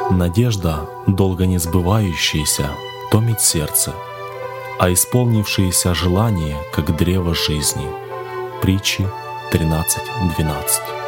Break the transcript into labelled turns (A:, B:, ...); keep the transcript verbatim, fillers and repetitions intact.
A: Надежда, долго не сбывающаяся, томит сердце, а исполнившиеся желания, как древо жизни. Притчи тринадцать двенадцать.